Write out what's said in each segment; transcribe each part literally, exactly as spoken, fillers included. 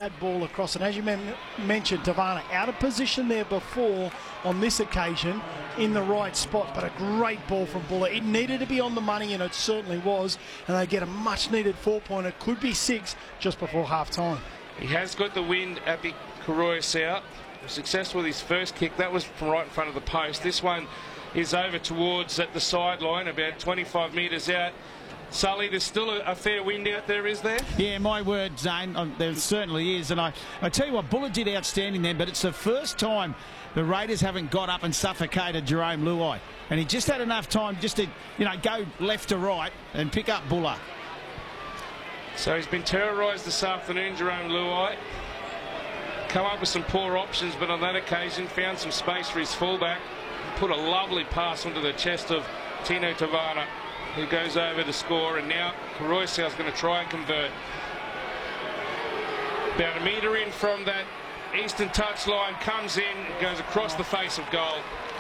that ball across. And as you men mentioned, Tavarna out of position there before on this occasion, in the right spot, but a great ball from Buller. It needed to be on the money, and it certainly was, and they get a much-needed four-pointer. It could be six just before half-time. He has got the wind at the Korois out. Successful with his first kick. That was from right in front of the post. This one is over towards at the sideline, about twenty-five metres out. Sully, there's still a, a fair wind out there, is there? Yeah, my word, Zane, um, there certainly is. And I, I tell you what, Buller did outstanding then, but it's the first time the Raiders haven't got up and suffocated Jerome Luai. And he just had enough time just to, you know, go left to right and pick up Buller. So he's been terrorised this afternoon, Jerome Luai. Come up with some poor options, but on that occasion found some space for his fullback. Put a lovely pass onto the chest of Tino Tavarna, who goes over to score, and now Koroisau's going to try and convert. About a metre in from that eastern touchline, comes in, goes across the face of goal.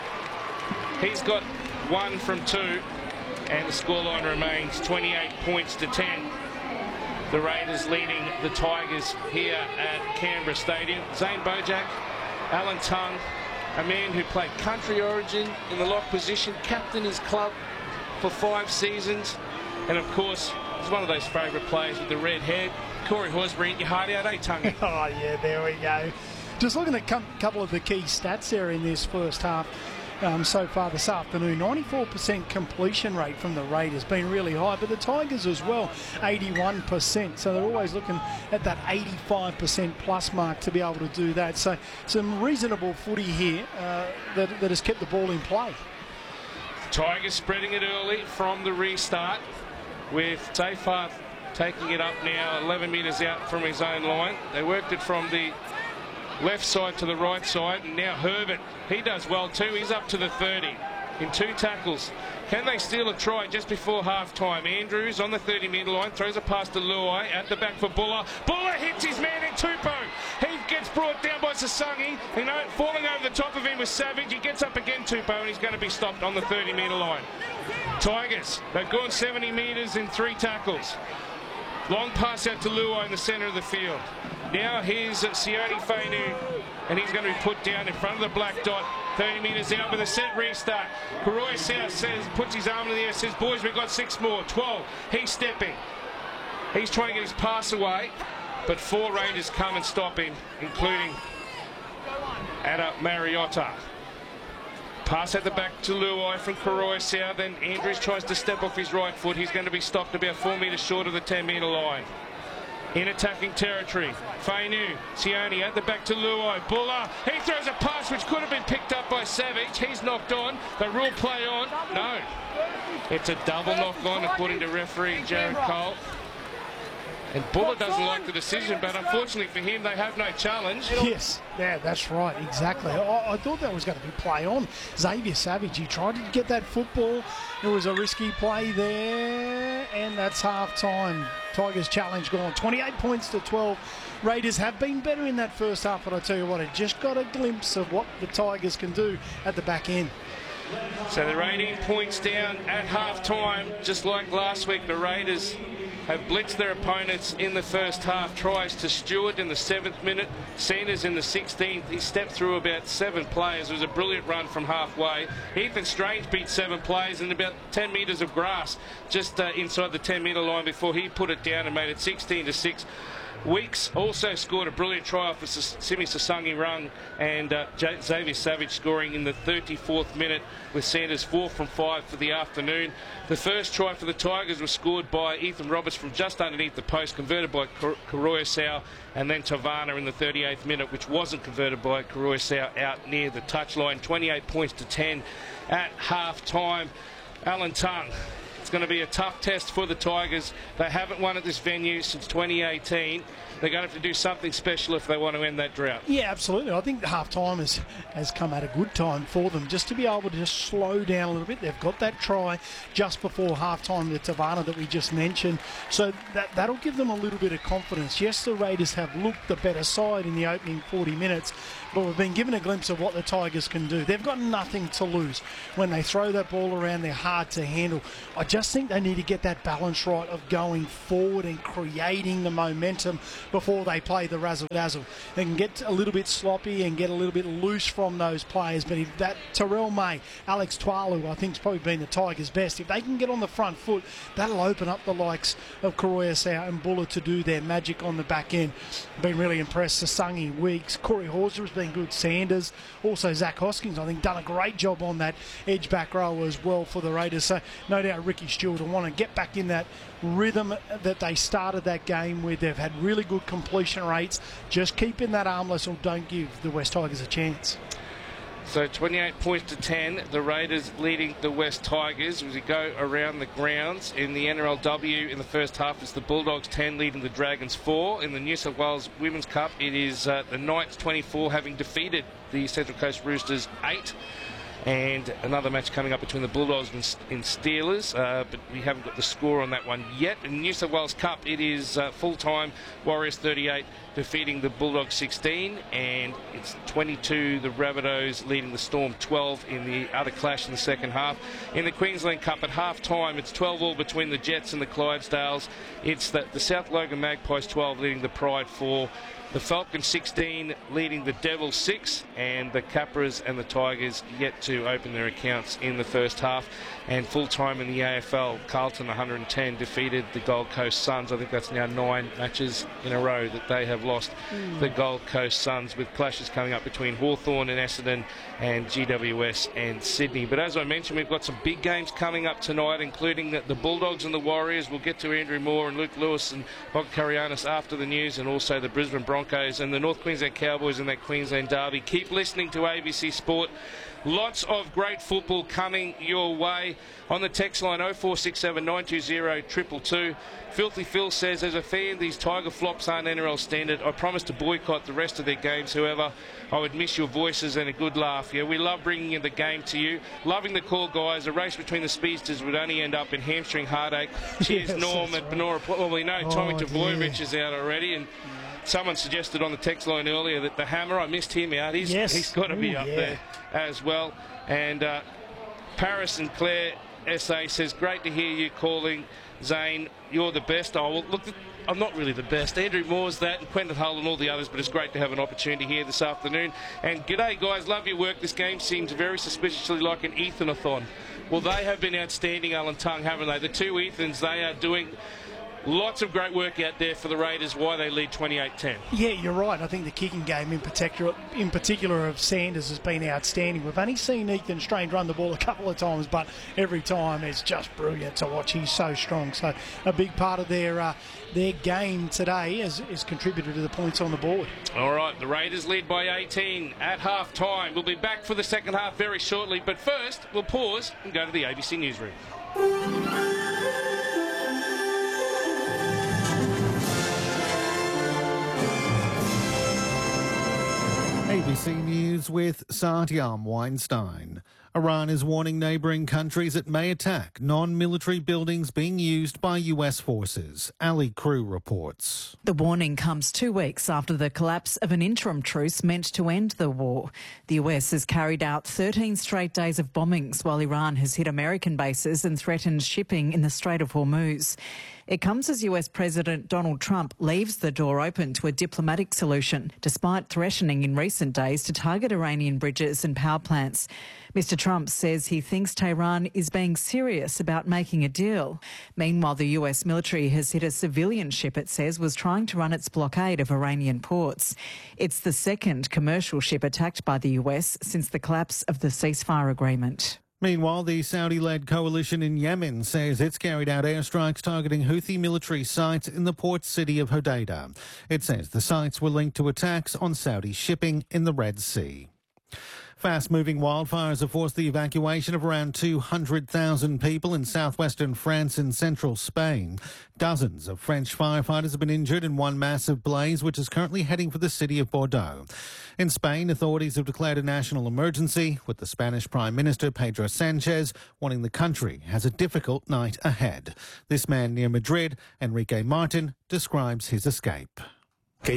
He's got one from two, and the scoreline remains twenty-eight points to ten. The Raiders leading the Tigers here at Canberra Stadium. Zane Bojack, Alan Tongue, a man who played country origin in the lock position, captained his club for five seasons, and of course he's one of those favourite players with the red hair. Corey Horsburgh, eat your heart out, eh, Tongue? Oh yeah, there we go. Just looking at a couple of the key stats there in this first half um, so far this afternoon. ninety-four percent completion rate from the Raiders, been really high, but the Tigers as well, eighty-one percent. So they're always looking at that eighty-five percent plus mark to be able to do that. So some reasonable footy here uh, that, that has kept the ball in play. Tigers spreading it early from the restart, with Tafar taking it up now eleven metres out from his own line. They worked it from the left side to the right side, and now Herbert, he does well too. He's up to the thirty in two tackles. Can they steal a try just before half-time? Andrews on the thirty metre line, throws a pass to Luai, at the back for Buller. Buller hits his man in Tupou. He gets brought down by Sasangi, you know, falling over the top of him with Savage. He gets up again, Tupou, and he's going to be stopped on the thirty metre line. Tigers, they've gone seventy metres in three tackles. Long pass out to Luai in the centre of the field. Now here's Sione Fainu, and he's going to be put down in front of the black dot. thirty metres out with a set restart. Koroisau says, puts his arm in the air, says, boys, we've got six more. twelve. He's stepping. He's trying to get his pass away, but four Raiders come and stop him, including Ada Mariota. Pass at the back to Luai from Koroisau. Then Andrews tries to step off his right foot. He's going to be stopped about four metres short of the ten metre line. In attacking territory, Fainu, Sione at the back to Luai. Buller, he throws a pass which could have been picked up by Savage. He's knocked on. They rule play on. No. It's a double knock on according to referee Jared Cole. And Buller doesn't like the decision, but unfortunately for him, they have no challenge. Yes, yeah, that's right, exactly. I, I thought that was going to be play on. Xavier Savage, he tried to get that football. It was a risky play there, and that's half-time. Tigers challenge gone. twenty-eight points to twelve. Raiders have been better in that first half, but I tell you what, it just got a glimpse of what the Tigers can do at the back end. So they're eighteen points down at half-time, just like last week. The Raiders have blitzed their opponents in the first half. Tries to Stewart in the seventh minute, Sanders in the sixteenth. He stepped through about seven players. It was a brilliant run from halfway. Ethan Strange beat seven players in about ten metres of grass just uh, inside the ten metre line before he put it down and made it sixteen to six. Weeks also scored a brilliant try for Simi Sasangi Rung, and uh, Xavier Savage scoring in the thirty-fourth minute with Sanders four from five for the afternoon. The first try for the Tigers was scored by Ethan Roberts from just underneath the post, converted by Koroisau, and then Tavarna in the thirty-eighth minute, which wasn't converted by Koroisau out near the touchline. twenty-eight points to ten at half-time. Alan Tongue. It's going to be a tough test for the Tigers. They haven't won at this venue since twenty eighteen. They're going to have to do something special if they want to end that drought. Yeah, absolutely. I think the half-time has, has come at a good time for them, just to be able to just slow down a little bit. They've got that try just before half-time with Tavarna that we just mentioned. So that, that'll give them a little bit of confidence. Yes, the Raiders have looked the better side in the opening forty minutes, but we've been given a glimpse of what the Tigers can do. They've got nothing to lose. When they throw that ball around, they're hard to handle. I just just think they need to get that balance right of going forward and creating the momentum before they play the razzle-dazzle. They can get a little bit sloppy and get a little bit loose from those players, but if that Terrell May, Alex Tualu, I think has probably been the Tigers' best. If they can get on the front foot, that'll open up the likes of Karoya and Buller to do their magic on the back end. Been really impressed. Sasangi, Weeks, Corey Horser has been good. Sanders, also Zach Hoskins, I think, done a great job on that edge back row as well for the Raiders. So no doubt Ricky Stewart will want to get back in that rhythm that they started that game with. They've had really good completion rates. Just keep in that armless or don't give the West Tigers a chance. So twenty-eight points to ten, the Raiders leading the West Tigers. As we go around the grounds in the N R L W in the first half, it's the Bulldogs ten leading the Dragons four. In the New South Wales Women's Cup, it is uh, the Knights twenty-four having defeated the Central Coast Roosters eight. And another match coming up between the Bulldogs and, and Steelers, uh, but we haven't got the score on that one yet. In the New South Wales Cup, it is uh, full-time Warriors thirty-eight defeating the Bulldogs sixteen, and it's twenty-two the Rabbitohs leading the Storm twelve in the other clash in the second half. In the Queensland Cup at half-time, it's twelve all between the Jets and the Clydesdales. It's the, the South Logan Magpies twelve leading the Pride four. The Falcons sixteen leading the Devils six, and the Capras and the Tigers yet to open their accounts in the first half. And full-time in the A F L, Carlton one hundred ten defeated the Gold Coast Suns. I think that's now nine matches in a row that they have lost mm. the Gold Coast Suns, with clashes coming up between Hawthorn and Essendon and G W S and Sydney. But as I mentioned, we've got some big games coming up tonight, including the, the Bulldogs and the Warriors. We'll get to Andrew Moore and Luke Lewis and Bob Karianis after the news, and also the Brisbane Broncos and the North Queensland Cowboys in that Queensland derby. Keep listening to A B C Sport. Lots of great football coming your way. On the text line oh four six seven, nine two zero, two two two. Filthy Phil says, as a fan, these Tiger flops aren't N R L standard. I promise to boycott the rest of their games. However, I would miss your voices and a good laugh. Yeah, we love bringing in the game to you. Loving the call, guys. A race between the speedsters would only end up in hamstring heartache. Cheers, yes, Norm at right. Benora. Well, we know oh, Tommy Tavoyevich is out already, and someone suggested on the text line earlier that the Hammer, I missed him out. He's, yes. he's got to be Ooh, up yeah. there as well. And uh, Paris and Claire S A says, great to hear you calling. Zane, you're the best. Oh, well, look, I'm not really the best. Andrew Moore's that, and Quentin Hull and all the others, but it's great to have an opportunity here this afternoon. And g'day, guys. Love your work. This game seems very suspiciously like an Ethan-a-thon. Well, they have been outstanding, Alan Tongue, haven't they? The two Ethans, they are doing lots of great work out there for the Raiders, why they lead twenty-eight ten. Yeah, you're right. I think the kicking game in particular, in particular of Sanders has been outstanding. We've only seen Ethan Strange run the ball a couple of times, but every time it's just brilliant to watch. He's so strong. So a big part of their uh, their game today has, has contributed to the points on the board. All right, the Raiders lead by eighteen at half-time. We'll be back for the second half very shortly, but first we'll pause and go to the A B C Newsroom. A B C News with Satyam Weinstein. Iran is warning neighbouring countries it may attack non-military buildings being used by U S forces. Ali Crew reports. The warning comes two weeks after the collapse of an interim truce meant to end the war. The U S has carried out thirteen straight days of bombings while Iran has hit American bases and threatened shipping in the Strait of Hormuz. It comes as U S President Donald Trump leaves the door open to a diplomatic solution, despite threatening in recent days to target Iranian bridges and power plants. Mister Trump says he thinks Tehran is being serious about making a deal. Meanwhile, the U S military has hit a civilian ship it says was trying to run its blockade of Iranian ports. It's the second commercial ship attacked by the U S since the collapse of the ceasefire agreement. Meanwhile, the Saudi-led coalition in Yemen says it's carried out airstrikes targeting Houthi military sites in the port city of Hodeidah. It says the sites were linked to attacks on Saudi shipping in the Red Sea. Fast-moving wildfires have forced the evacuation of around two hundred thousand people in southwestern France and central Spain. Dozens of French firefighters have been injured in one massive blaze, which is currently heading for the city of Bordeaux. In Spain, authorities have declared a national emergency, with the Spanish Prime Minister Pedro Sanchez warning the country has a difficult night ahead. This man near Madrid, Enrique Martin, describes his escape. I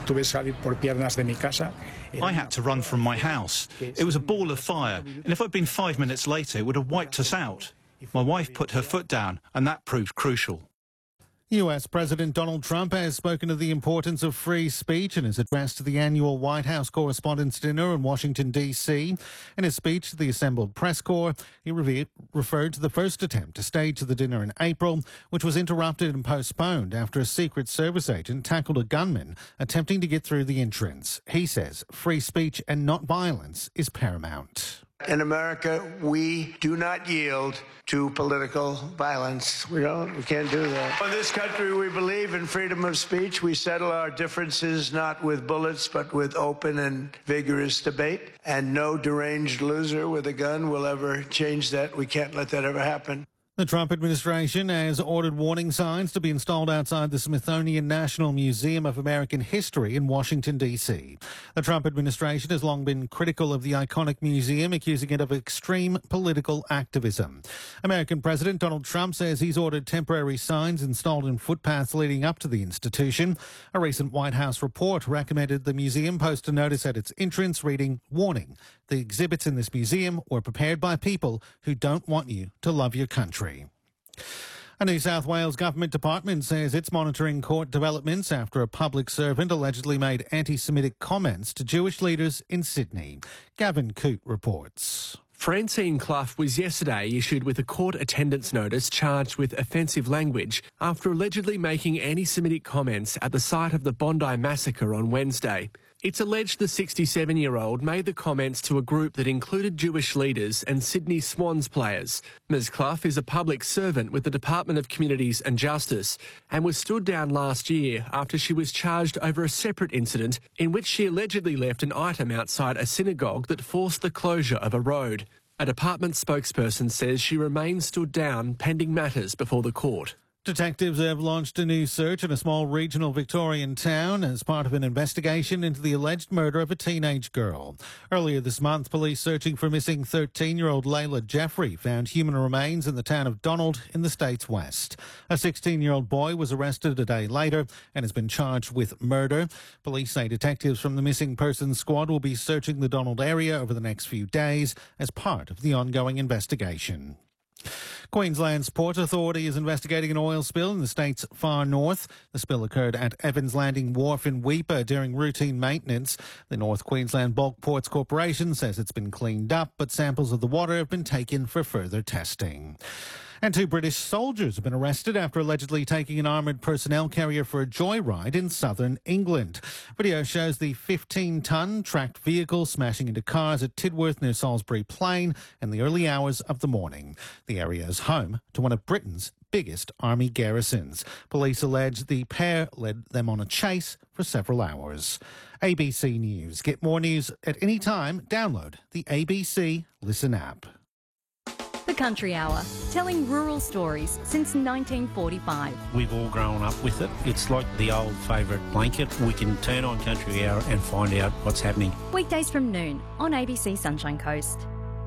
had to run from my house. It was a ball of fire, and if I'd been five minutes later, it would have wiped us out. My wife put her foot down, and that proved crucial. U S President Donald Trump has spoken of the importance of free speech in his address to the annual White House Correspondents' Dinner in Washington, D C. In his speech to the assembled press corps, he re- referred to the first attempt to stage the dinner in April, which was interrupted and postponed after a Secret Service agent tackled a gunman attempting to get through the entrance. He says free speech and not violence is paramount. In America, we do not yield to political violence. We don't. We can't do that. In this country, we believe in freedom of speech. We settle our differences not with bullets, but with open and vigorous debate. And no deranged loser with a gun will ever change that. We can't let that ever happen. The Trump administration has ordered warning signs to be installed outside the Smithsonian National Museum of American History in Washington, D C. The Trump administration has long been critical of the iconic museum, accusing it of extreme political activism. American President Donald Trump says he's ordered temporary signs installed in footpaths leading up to the institution. A recent White House report recommended the museum post a notice at its entrance reading, "Warning, the exhibits in this museum were prepared by people who don't want you to love your country." A New South Wales government department says it's monitoring court developments after a public servant allegedly made anti-Semitic comments to Jewish leaders in Sydney. Gavin Coote reports. Francine Clough was yesterday issued with a court attendance notice charged with offensive language after allegedly making anti-Semitic comments at the site of the Bondi massacre on Wednesday. It's alleged the sixty-seven-year-old made the comments to a group that included Jewish leaders and Sydney Swans players. Miz Clough is a public servant with the Department of Communities and Justice and was stood down last year after she was charged over a separate incident in which she allegedly left an item outside a synagogue that forced the closure of a road. A department spokesperson says she remains stood down pending matters before the court. Detectives have launched a new search in a small regional Victorian town as part of an investigation into the alleged murder of a teenage girl. Earlier this month, police searching for missing thirteen-year-old Layla Jeffrey found human remains in the town of Donald in the state's west. A sixteen-year-old boy was arrested a day later and has been charged with murder. Police say detectives from the Missing Persons Squad will be searching the Donald area over the next few days as part of the ongoing investigation. Queensland's Port Authority is investigating an oil spill in the state's far north. The spill occurred at Evans Landing Wharf in Weipa during routine maintenance. The North Queensland Bulk Ports Corporation says it's been cleaned up, but samples of the water have been taken for further testing. And two British soldiers have been arrested after allegedly taking an armoured personnel carrier for a joyride in southern England. Video shows the fifteen-tonne tracked vehicle smashing into cars at Tidworth near Salisbury Plain in the early hours of the morning. The area is home to one of Britain's biggest army garrisons. Police allege the pair led them on a chase for several hours. A B C News. Get more news at any time. Download the A B C Listen app. The Country Hour, telling rural stories since nineteen forty-five. We've all grown up with it. It's like the old favourite blanket. We can turn on Country Hour and find out what's happening. Weekdays from noon on A B C Sunshine Coast.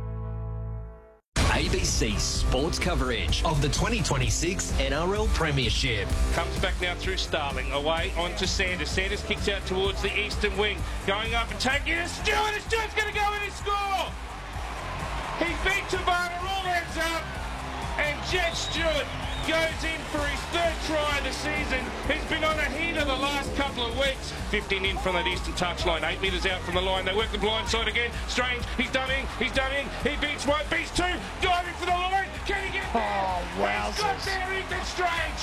A B C sports coverage of the twenty twenty-six N R L Premiership. Comes back now through Starling, away onto Sanders. Sanders kicks out towards the eastern wing, going up and taking it. Stewart, Stewart's going to go in and score! He beat Tabata, all ends up, and Jet Stewart goes in for his third try of the season. He's been on a heater the last couple of weeks. fifteen in from that eastern touchline, eight metres out from the line. They work the blind side again. Strange, he's done in, he's done in. He beats one, beats two, diving for the line. Can he get there? Oh, wow. He's got there, Ethan Strange.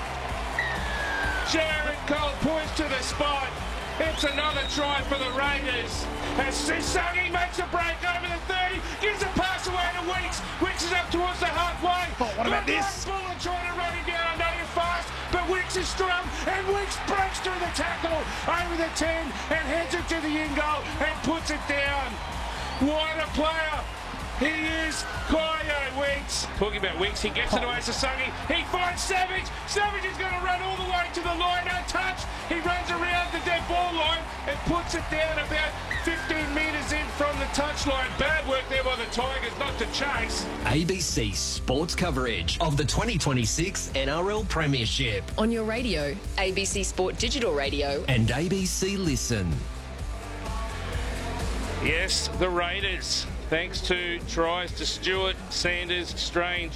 Jared Cole points to the spot. It's another try for the Raiders. As Sisagi makes a break over the thirty, gives a pass away to Weeks. Weeks is up towards the halfway. Oh, what about this? Fuller trying to run him down. I know you're fast, but Weeks is strong, and Weeks breaks through the tackle over the ten and heads it to the in goal and puts it down. What a player. He is Kyo Weeks. Talking about Weeks, he gets it away to Sasagi. He finds Savage. Savage is going to run all the way to the line, untouched. He runs around the dead ball line and puts it down about fifteen metres in from the touchline. Bad work there by the Tigers not to chase. A B C sports coverage of the twenty twenty-six N R L Premiership. On your radio, A B C Sport Digital Radio. And A B C Listen. Yes, the Raiders, thanks to tries to Stewart, Sanders, Strange,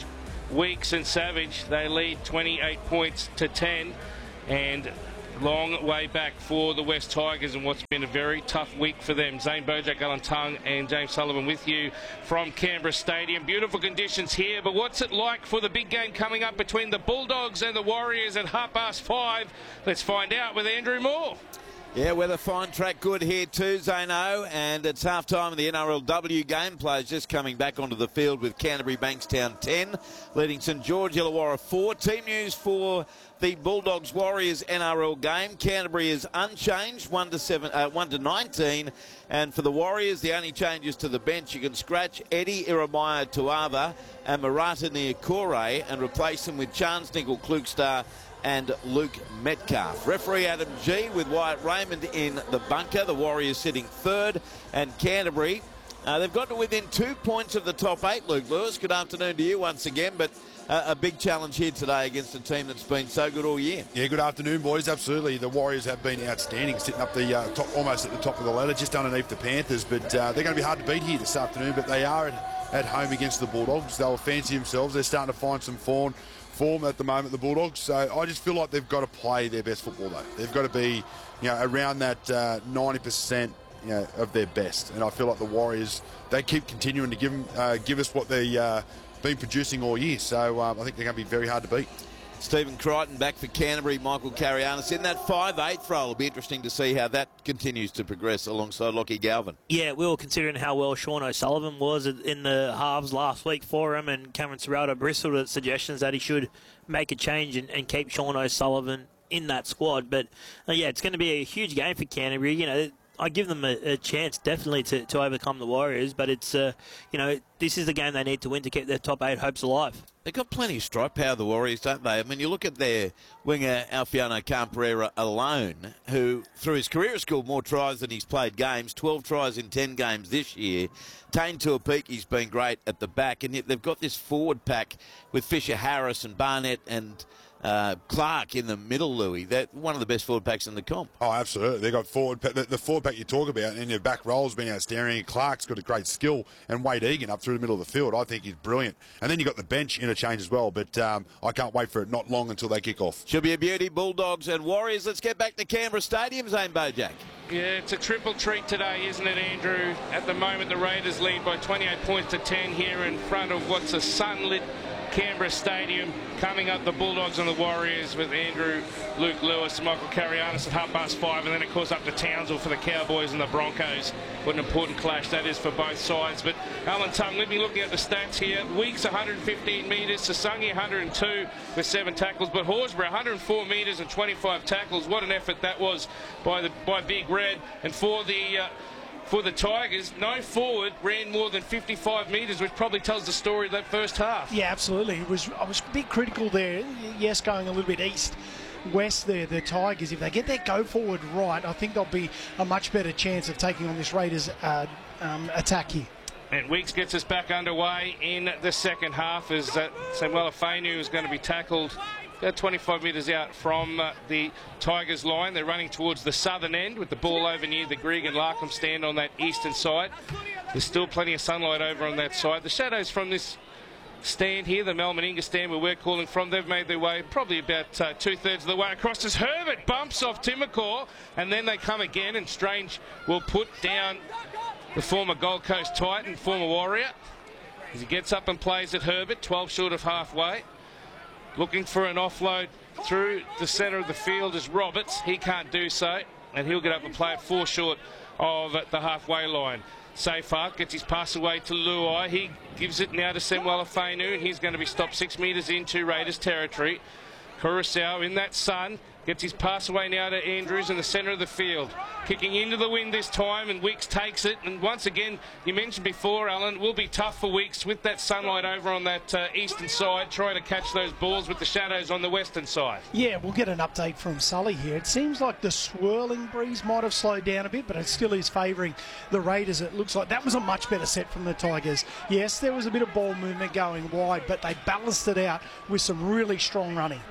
Weeks and Savage. They lead twenty-eight points to ten, and long way back for the West Tigers and what's been a very tough week for them. Zane Bojack, Alan Tongue and James Sullivan with you from Canberra Stadium. Beautiful conditions here, but what's it like for the big game coming up between the Bulldogs and the Warriors at half past five? Let's find out with Andrew Moore. Yeah, weather fine, track good here too, Zano, and it's half time of the N R L W game. Players just coming back onto the field with Canterbury Bankstown ten, leading St George Illawarra four. Team news for the Bulldogs Warriors N R L game. Canterbury is unchanged, one to seven, uh, one to nineteen, and for the Warriors, the only changes to the bench, you can scratch Eddie Iremaya Tuava and Marata Niokore and replace them with Chance Nickel Klugstar and Luke Metcalf. Referee Adam G with Wyatt Raymond in the bunker. The Warriors sitting third, and Canterbury, uh, they've got to within two points of the top eight, Luke Lewis. Good afternoon to you once again, but uh, a big challenge here today against a team that's been so good all year. Yeah, good afternoon, boys. Absolutely. The Warriors have been outstanding, sitting up the uh, top, almost at the top of the ladder, just underneath the Panthers, but uh, they're going to be hard to beat here this afternoon, but they are at, at home against the Bulldogs. They'll fancy themselves. They're starting to find some form. form at the moment, the Bulldogs. So I just feel like they've got to play their best football, though. They've got to be, you know, around that uh, ninety percent, you know, of their best. And I feel like the Warriors, they keep continuing to give them, uh, give us what they've uh, been producing all year. So um, I think they're going to be very hard to beat. Stephen Crichton back for Canterbury, Michael Carianis in that five eighth role. It'll be interesting to see how that continues to progress alongside Lockie Galvin. Yeah, we were considering how well Sean O'Sullivan was in the halves last week for him, and Cameron Serrato bristled at suggestions that he should make a change and, and keep Sean O'Sullivan in that squad. But uh, yeah, it's going to be a huge game for Canterbury. You know, I give them a, a chance definitely to, to overcome the Warriors, but it's uh, you know, this is the game they need to win to keep their top eight hopes alive. They've got plenty of strike power, the Warriors, don't they? I mean, you look at their winger, Alfiano Campereira alone, who, through his career, has scored more tries than he's played games, twelve tries in ten games this year. Tane Tuapiki's been great at the back, and yet they've got this forward pack with Fisher Harris and Barnett and Uh, Clark in the middle, Louis. They're one of the best forward packs in the comp. Oh, absolutely. They've got forward pack, the, the forward pack you talk about, and their back roll's been outstanding. Clark's got a great skill, and Wade Egan up through the middle of the field, I think he's brilliant. And then you've got the bench interchange as well, but um, I can't wait for it not long until they kick off. Should be a beauty, Bulldogs and Warriors. Let's get back to Canberra Stadium, Zane Bojack. Yeah, it's a triple treat today, isn't it, Andrew? At the moment, the Raiders lead by twenty-eight points to ten here in front of what's a sunlit Canberra Stadium. Coming up, the Bulldogs and the Warriors with Andrew, Luke Lewis, Michael Carianis at half past five, and then of course up to Townsville for the Cowboys and the Broncos. What an important clash that is for both sides. But Alan Tongue, let me looking at the stats here. Weeks one hundred fifteen metres, Sassungi one hundred two with seven tackles, but Horsburgh one hundred four metres and twenty-five tackles. What an effort that was by the by Big Red. And for the uh, For the Tigers, no forward ran more than fifty-five metres, which probably tells the story of that first half. Yeah, absolutely. It was I was a bit critical there. Yes, going a little bit east, west there, the Tigers. If they get their go forward right, I think there'll be a much better chance of taking on this Raiders uh, um, attack here. And Weeks gets us back underway in the second half as uh, Samuel Afenu is going to be tackled about twenty-five metres out from uh, the Tigers line. They're running towards the southern end with the ball over near the Greg and Larkham stand on that eastern side. There's still plenty of sunlight over on that side. The shadows from this stand here, the Mel Meninga stand where we're calling from, they've made their way probably about uh, two-thirds of the way across as Herbert bumps off Timacor, and then they come again, and Strange will put down the former Gold Coast Titan, former Warrior, as he gets up and plays at Herbert, twelve short of halfway. Looking for an offload through the centre of the field is Roberts. He can't do so, and he'll get up and play it four short of the halfway line. Seyfarth gets his pass away to Luai. He gives it now to Samuel Afenu, and he's going to be stopped six metres into Raiders territory. Curacao in that sun gets his pass away now to Andrews in the centre of the field. Kicking into the wind this time, and Weeks takes it. And once again, you mentioned before, Alan, it will be tough for Weeks with that sunlight over on that uh, eastern side, trying to catch those balls with the shadows on the western side. Yeah, we'll get an update from Sully here. It seems like the swirling breeze might have slowed down a bit, but it still is favouring the Raiders. It looks like that was a much better set from the Tigers. Yes, there was a bit of ball movement going wide, but they balanced it out with some really strong running.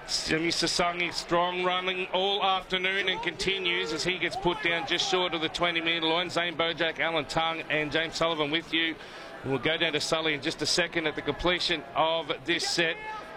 Simi Sasangi strong running all afternoon and continues as he gets put down just short of the twenty metre line. Zane Bojack, Alan Tongue and James Sullivan with you. We'll go down to Sully in just a second at the completion of this set.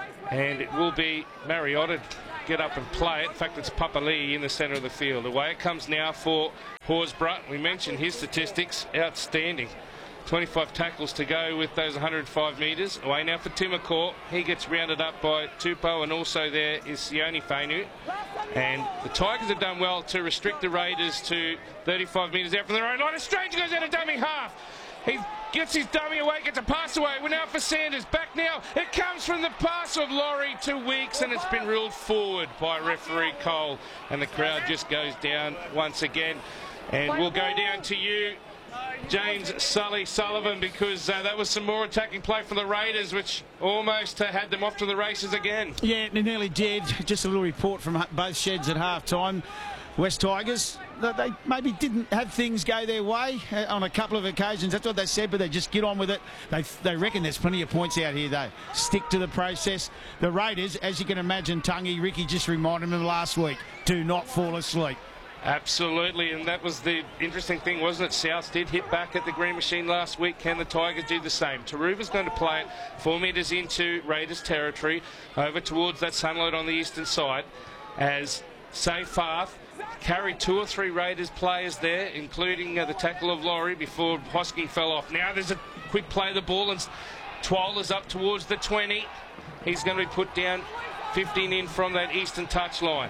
And it will be Mariotta get up and play it. In fact, it's Papali'i in the centre of the field. Away it comes now for Horsburgh. We mentioned his statistics. Outstanding. twenty-five tackles to go with those one hundred five metres. Away now for Timokor. He gets rounded up by Tupou, and also there is Sione Fainu. And the Tigers have done well to restrict the Raiders to thirty-five metres out from their own line. A Stranger goes out of dummy half. He gets his dummy away, gets a pass away. We're now for Sanders. Back now. It comes from the pass of Laurie to Weeks, and it's been ruled forward by referee Cole. And the crowd just goes down once again. And we'll go down to you, James Sully Sullivan, because uh, that was some more attacking play from the Raiders, which almost uh, had them off to the races again. Yeah, they nearly did. Just a little report from both sheds at half-time. West Tigers, they maybe didn't have things go their way on a couple of occasions. That's what they said, but they just get on with it. They, they reckon there's plenty of points out here, though. Stick to the process. The Raiders, as you can imagine, Tungy, Ricky just reminded them last week, do not fall asleep. Absolutely, and that was the interesting thing, wasn't it? South did hit back at the Green Machine last week. Can the Tigers do the same? Taruva's going to play it four metres into Raiders territory, over towards that Sunlight on the eastern side, as Seyfarth carried two or three Raiders players there, including uh, the tackle of Laurie before Hosking fell off. Now there's a quick play of the ball, and Twola's up towards the twenty. He's going to be put down fifteen in from that eastern touchline.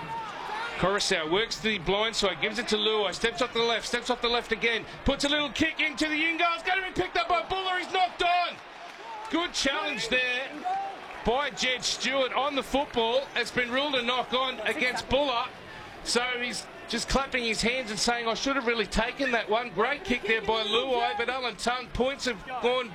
Coruscant works the blind side, gives it to Luai, steps off the left, steps off the left again, puts a little kick into the in goal. It's going to be picked up by Buller. He's knocked on. Good challenge there by Jed Stewart on the football. It's been ruled a knock on against Buller. So he's just clapping his hands and saying, I should have really taken that one. Great kick there by Luai, but Alan Tongue points have gone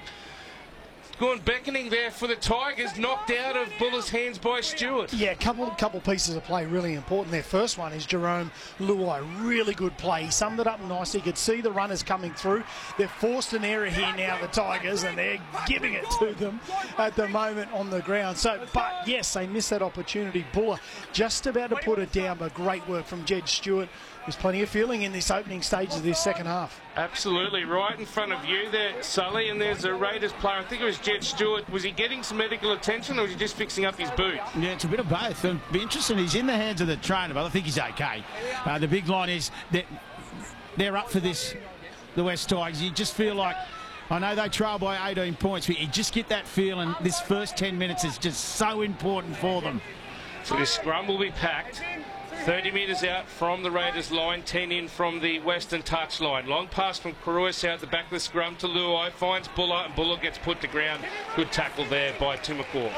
gone beckoning there for the Tigers, knocked out of Buller's hands by Stewart. Yeah, a couple, couple pieces of play really important. Their first one is Jerome Luai. Really good play. He summed it up nicely. You could see the runners coming through. They've forced an error here now, the Tigers, and they're giving it to them at the moment on the ground. So, but yes, they missed that opportunity. Buller just about to put it down, but great work from Jed Stewart. There's plenty of feeling in this opening stage of this second half. Absolutely, right in front of you there, Sully, and there's a Raiders player. I think it was Jed Stewart. Was he getting some medical attention, or was he just fixing up his boot? Yeah, it's a bit of both. It'll be interesting. He's in the hands of the trainer, but I think he's okay. Uh, the big line is that they're up for this, the West Tigers. You just feel like, I know they trail by eighteen points, but you just get that feeling this first ten minutes is just so important for them. So this scrum will be packed. thirty metres out from the Raiders line, ten in from the western touch line. Long pass from Caroyce out the back of the scrum to Luai, finds Buller, and Buller gets put to ground. Good tackle there by Timokor.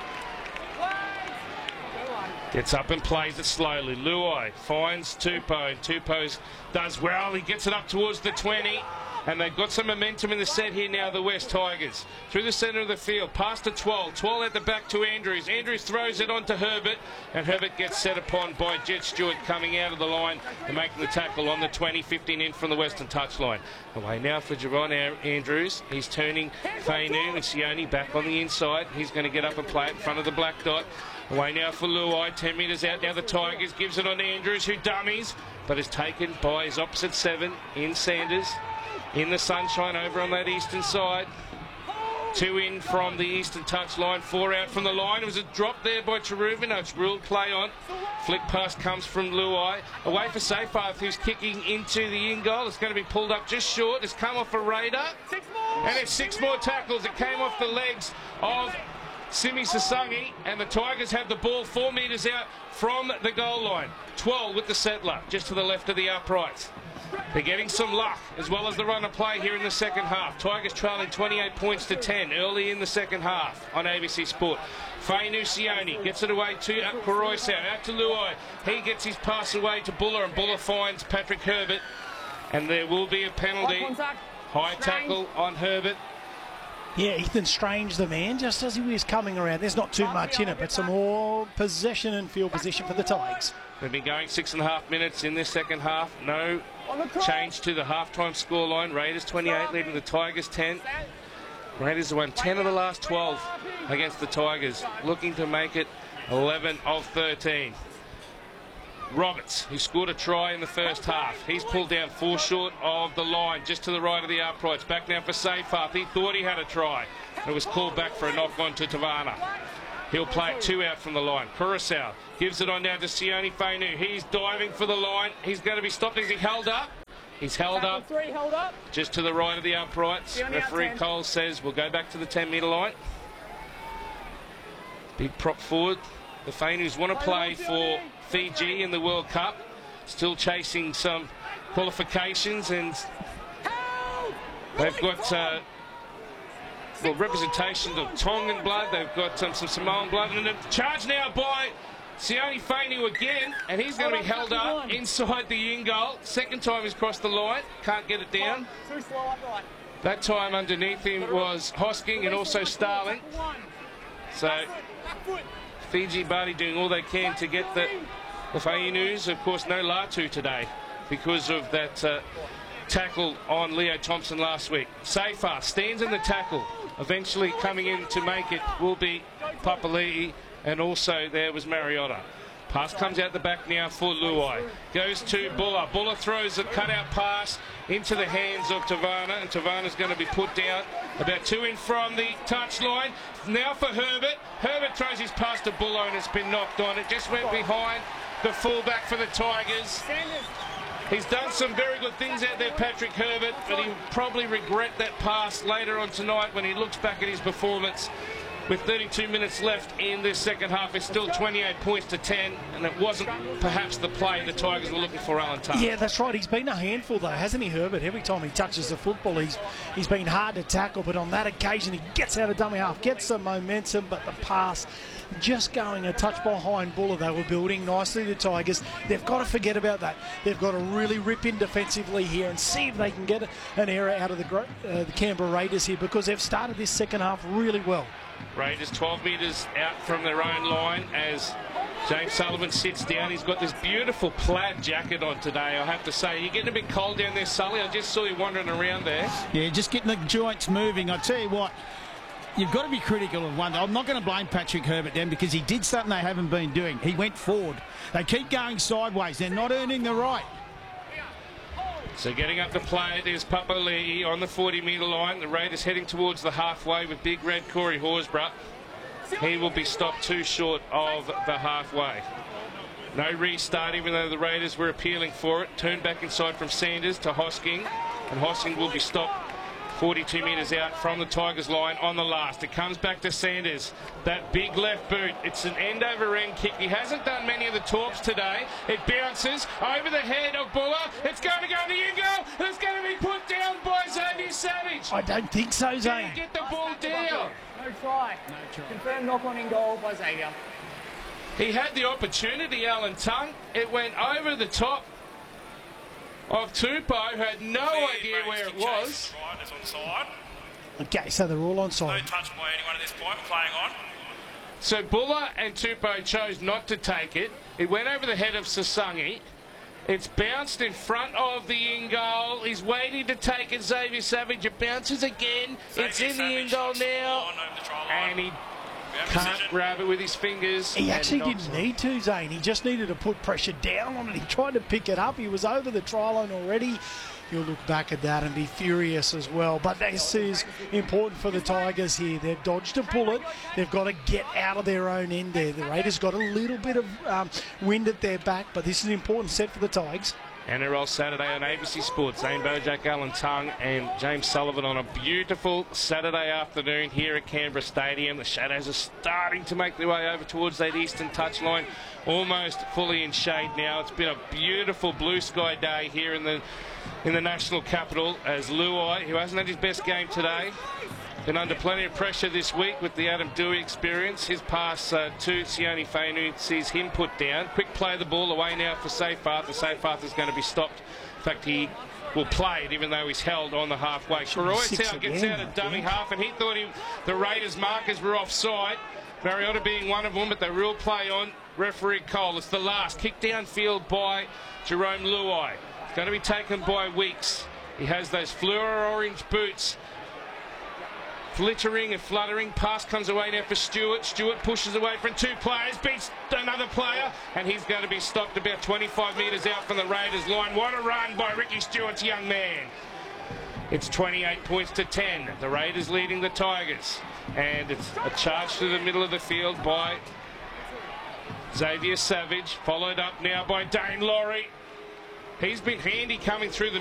Gets up and plays it slowly. Luai finds Tupou, and Tupou does well. He gets it up towards the twenty. And they've got some momentum in the set here now, the West Tigers. Through the centre of the field, past to Twal. Twal at the back to Andrews. Andrews throws it on to Herbert, and Herbert gets set upon by Jed Stewart coming out of the line and making the tackle on the twenty, fifteen in from the western touchline. Away now for Javon Andrews. He's turning Fainu and Sione back on the inside. He's going to get up and play it in front of the black dot. Away now for Luai, ten metres out now the Tigers, gives it on to Andrews, who dummies, but is taken by his opposite seven in Sanders. In the sunshine over on that eastern side. Two in from the eastern touchline, four out from the line. It was a drop there by Taruva. No, it's ruled play on. Flick pass comes from Luai. Away for Seyfarth, who's kicking into the in goal. It's going to be pulled up just short. It's come off a Raider. And it's six more tackles. It came off the legs of Simi Sasangi, and the Tigers have the ball four metres out from the goal line. twelve with the settler, just to the left of the uprights. They're getting some luck, as well as the run of play here in the second half. Tigers trailing twenty-eight points to ten early in the second half on A B C Sport. Fainu Sione gets it away to Caroyce, out to Luai. He gets his pass away to Buller, and Buller finds Patrick Herbert. And there will be a penalty. High tackle on Herbert. Yeah, Ethan Strange, the man, just as he was coming around. There's not too much in it, but some more possession and field position for the Tigers. They've been going six and a half minutes in this second half. No change to the halftime scoreline. Raiders twenty-eight leading the Tigers ten. Raiders have won ten of the last twelve against the Tigers, looking to make it eleven of thirteen. Roberts, who scored a try in the first half. He's pulled down four short of the line, just to the right of the uprights. Back now for Seyfarth. He thought he had a try. It was called back for a knock on to Tavana. He'll play it two out from the line. Curacao gives it on now to Sione Fainu. He's diving for the line. He's going to be stopped. Is he held up? He's held up. Three, hold up. Just to the right of the uprights. Referee Cole says we'll go back to the ten metre line. Big prop forward. The Fainus want to play for Fiji in the World Cup. Still chasing some qualifications, and they've got uh, well, representation of Tongan blood. They've got um, some Samoan blood, and a charge now by Sione Fainu again, and he's going to be held up inside the in goal. Second time he's crossed the line, can't get it down. That time underneath him was Hosking and also Starling. So Fiji Barty doing all they can to get the, the Fainus. Of course, no Latu today because of that uh, tackle on Leo Thompson last week. Seyfarth stands in the tackle. Eventually coming in to make it will be Papali'i, and also there was Mariota. Pass comes out the back now for Luai. Goes to Buller. Buller throws a cutout pass into the hands of Tavana, and Tavana's going to be put down about two in from the touchline. Now for Herbert. Herbert throws his pass to Buller, and it's been knocked on. It just went behind the fullback for the Tigers. He's done some very good things out there, Patrick Herbert, but he'll probably regret that pass later on tonight when he looks back at his performance. With thirty-two minutes left in this second half, it's still twenty-eight points to ten, and it wasn't perhaps the play the Tigers were looking for, Alan Tuck. Yeah, that's right. He's been a handful, though, hasn't he, Herbert? Every time he touches the football, he's he's been hard to tackle, but on that occasion, he gets out of dummy half, gets some momentum, but the pass just going a touch behind Buller. They were building nicely, the Tigers. They've got to forget about that. They've got to really rip in defensively here and see if they can get an error out of the, uh, the Canberra Raiders here, because they've started this second half really well. Raiders twelve metres out from their own line as James Sullivan sits down. He's got this beautiful plaid jacket on today, I have to say. You're getting a bit cold down there, Sully. I just saw you wandering around there. Yeah, just getting the joints moving. I tell you what, you've got to be critical of one. I'm not going to blame Patrick Herbert then, because he did something they haven't been doing. He went forward. They keep going sideways. They're not earning the right. So getting up to play it is Papali'i on the forty metre line. The Raiders heading towards the halfway with big red Corey Horsburgh. He will be stopped too short of the halfway. No restart, even though the Raiders were appealing for it. Turned back inside from Sanders to Hosking, and Hosking will be stopped forty-two metres out from the Tigers line on the last. It comes back to Sanders. That big left boot. It's an end over end kick. He hasn't done many of the torps today. It bounces over the head of Buller. It's going to go to the in goal. It's going to be put down by Xavier Savage. I don't think so, Zane. Get the ball down. No try. No try. Confirmed knock on in goal by Xavier. He had the opportunity, Alan Tongue. It went over the top of Tupou, who had no idea where it was. Okay, so they're all on side. No touch by anyone at this point, playing on. So Buller and Tupou chose not to take it. It went over the head of Sasangi. It's bounced in front of the in goal. He's waiting to take it, Xavier Savage. It bounces again. Xavier it's in the in goal now. And he can't grab it with his fingers. He actually didn't need to, Zane. He just needed to put pressure down on it. He tried to pick it up. He was over the try line already. You'll look back at that and be furious as well. But this is important for the Tigers here. They've dodged a bullet. They've got to get out of their own end there. The Raiders got a little bit of um, wind at their back, but this is an important set for the Tigers. N R L Saturday on A B C Sports. Zane Bojack, Alan Tongue and James Sullivan on a beautiful Saturday afternoon here at Canberra Stadium. The shadows are starting to make their way over towards that eastern touchline, almost fully in shade now. It's been a beautiful blue sky day here in the in the national capital as Luai, who hasn't had his best game today, been under plenty of pressure this week with the Adam Dewey experience. His pass uh, to Sione Fainu sees him put down. Quick play the ball away now for Seyfarth. The Seyfarth is going to be stopped. In fact, he will play it even though he's held on the halfway. Koroitau gets out of dummy half, and he thought he, the Raiders markers were offside. Mariota being one of them, but they will play on. Referee Cole. It's the last. Kick downfield by Jerome Luai. It's going to be taken by Weeks. He has those fluoro orange boots flittering and fluttering. Pass comes away now for Stewart. Stewart pushes away from two players, beats another player, and he's going to be stopped about twenty-five metres out from the Raiders line. What a run by Ricky Stewart's young man. It's twenty-eight points to ten. The Raiders leading the Tigers. And it's a charge through the middle of the field by Xavier Savage, followed up now by Dane Laurie. He's been handy coming through the